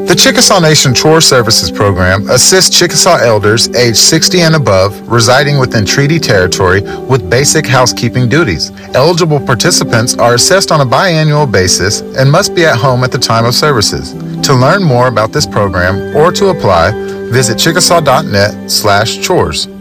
The Chickasaw Nation Chore Services Program assists Chickasaw elders age 60 and above residing within treaty territory with basic housekeeping duties. Eligible participants are assessed on a biannual basis and must be at home at the time of services. To learn more about this program or to apply, visit chickasaw.net/chores.